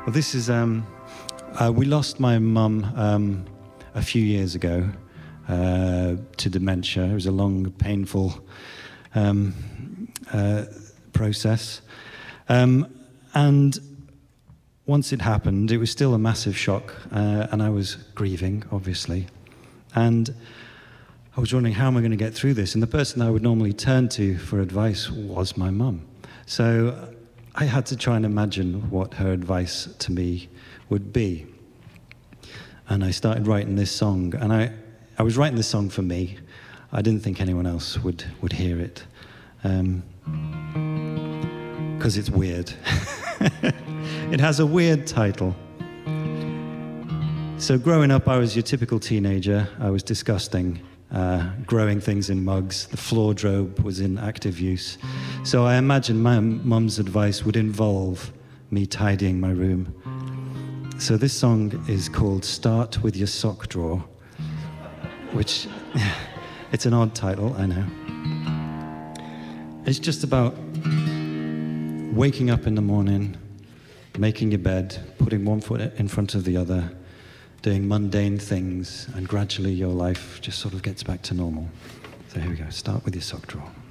Well, this is, we lost my mum a few years ago to dementia. It was a long, painful process. And once it happened, it was still a massive shock, and I was grieving, obviously. And I was wondering, how am I going to get through this? And the person I would normally turn to for advice was my mum. So I had to try and imagine what her advice to me would be. And I started writing this song. And I was writing this song for me. I didn't think anyone else would hear it. Because it's weird. It has a weird title. So growing up, I was your typical teenager. I was disgusting, growing things in mugs. The floor drobe was in active use. So I imagined my mum's advice would involve me tidying my room. So this song is called Start With Your Sock Drawer, which, it's an odd title, I know. It's just about waking up in the morning, making your bed, putting one foot in front of the other, doing mundane things, and gradually your life just sort of gets back to normal. So here we go, start with your sock drawer.